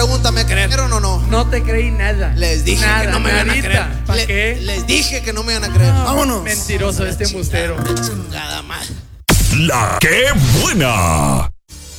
Pregúntame, ¿creyeron o no? No te creí nada. Les dije nada, que no me iban a nadita. creer. ¿Para qué? Les dije que no me iban a creer. Vámonos. Mentiroso este embustero. Chingada madre. La que buena.